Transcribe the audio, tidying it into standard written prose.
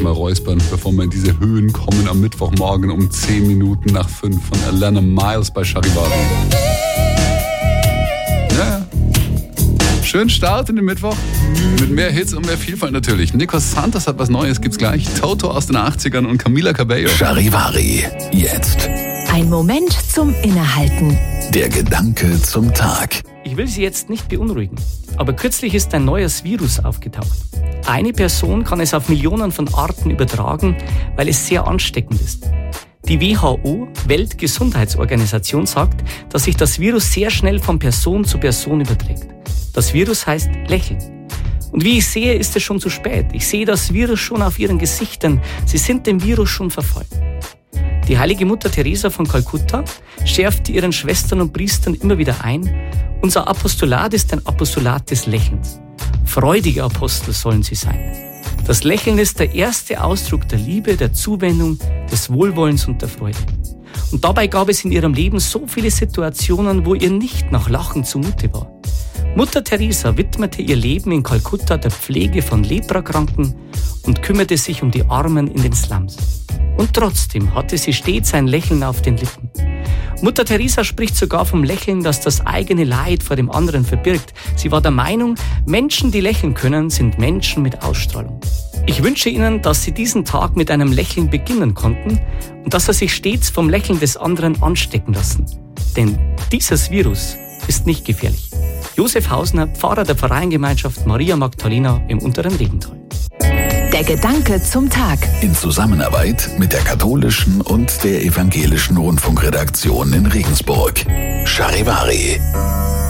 erstmal räuspern, bevor wir in diese Höhen kommen am Mittwochmorgen um 10 Minuten nach 5 von Alana Miles bei Charivari. Ja. Schönen Start in den Mittwoch. Mit mehr Hits und mehr Vielfalt natürlich. Nico Santos hat was Neues, gibt's gleich. Toto aus den 80ern und Camila Cabello. Charivari, jetzt. Ein Moment zum Innehalten. Der Gedanke zum Tag. Ich will Sie jetzt nicht beunruhigen, aber kürzlich ist ein neues Virus aufgetaucht. Eine Person kann es auf Millionen von Arten übertragen, weil es sehr ansteckend ist. Die WHO, Weltgesundheitsorganisation, sagt, dass sich das Virus sehr schnell von Person zu Person überträgt. Das Virus heißt Lächeln. Und wie ich sehe, ist es schon zu spät. Ich sehe das Virus schon auf ihren Gesichtern. Sie sind dem Virus schon verfallen. Die heilige Mutter Teresa von Kalkutta schärfte ihren Schwestern und Priestern immer wieder ein: Unser Apostolat ist ein Apostolat des Lächelns. Freudige Apostel sollen sie sein. Das Lächeln ist der erste Ausdruck der Liebe, der Zuwendung, des Wohlwollens und der Freude. Und dabei gab es in ihrem Leben so viele Situationen, wo ihr nicht nach Lachen zumute war. Mutter Teresa widmete ihr Leben in Kalkutta der Pflege von Leprakranken und kümmerte sich um die Armen in den Slums. Und trotzdem hatte sie stets ein Lächeln auf den Lippen. Mutter Teresa spricht sogar vom Lächeln, das das eigene Leid vor dem anderen verbirgt. Sie war der Meinung, Menschen, die lächeln können, sind Menschen mit Ausstrahlung. Ich wünsche Ihnen, dass Sie diesen Tag mit einem Lächeln beginnen konnten und dass Sie sich stets vom Lächeln des anderen anstecken lassen. Denn dieses Virus ist nicht gefährlich. Josef Hausner, Pfarrer der Pfarreiengemeinschaft Maria Magdalena im Unteren Regental. Der Gedanke zum Tag. In Zusammenarbeit mit der katholischen und der evangelischen Rundfunkredaktion in Regensburg. Charivari.